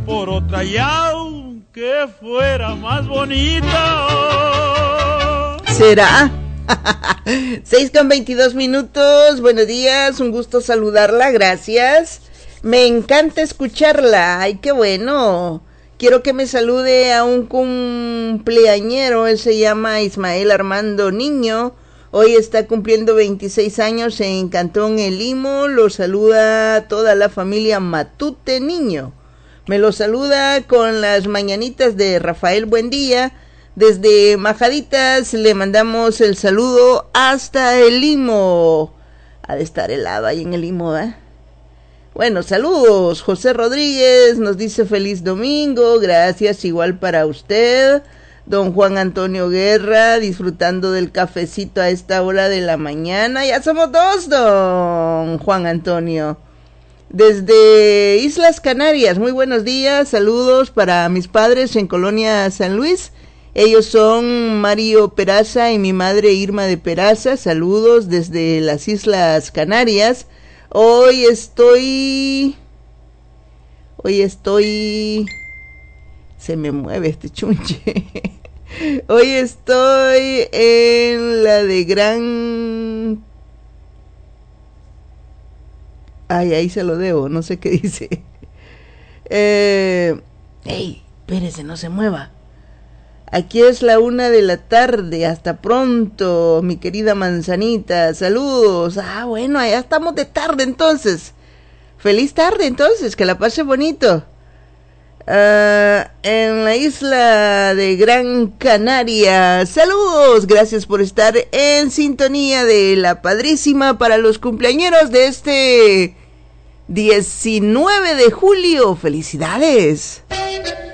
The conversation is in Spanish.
por otra y aunque fuera más bonita. ¿Será? 6:22. Buenos días, un gusto saludarla, gracias. Me encanta escucharla, ay, qué bueno. Quiero que me salude a un cumpleañero, él se llama Ismael Armando Niño. Hoy está cumpliendo 26 años en Cantón El Limo. Lo saluda toda la familia Matute Niño. Me lo saluda con las mañanitas de Rafael Buendía. Desde Majaditas le mandamos el saludo hasta El Limo. Ha de estar helado ahí en El Limo, ¿eh? Bueno, saludos. José Rodríguez nos dice feliz domingo. Gracias, igual para usted. Don Juan Antonio Guerra, disfrutando del cafecito a esta hora de la mañana. Ya somos dos, don Juan Antonio. Desde Islas Canarias, muy buenos días. Saludos para mis padres en Colonia San Luis. Ellos son Mario Peraza y mi madre Irma de Peraza. Saludos desde las Islas Canarias. Hoy estoy... Se me mueve este chunche. Hoy estoy en la de Gran... Ay, ahí se lo debo, no sé qué dice. Ey, espérese, no se mueva. Aquí es la 1:00 p.m, hasta pronto, mi querida manzanita, saludos. Ah, bueno, allá estamos de tarde entonces. Feliz tarde entonces, que la pase bonito. En la isla de Gran Canaria, saludos, gracias por estar en sintonía de La Padrísima para los cumpleañeros de este 19 de julio, felicidades.